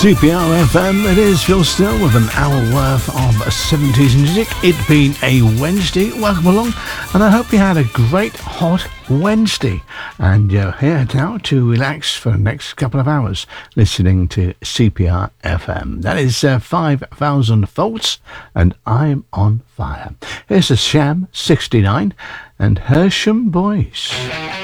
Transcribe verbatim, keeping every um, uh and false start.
C P R F M, it is Phil Still with an hour worth of seventies music. It being a Wednesday, welcome along, and I hope you had a great hot Wednesday. And you're here now to relax for the next couple of hours listening to C P R F M. That is uh, five thousand volts, and I'm on fire. Here's a Sham sixty-nine and Hersham Boys.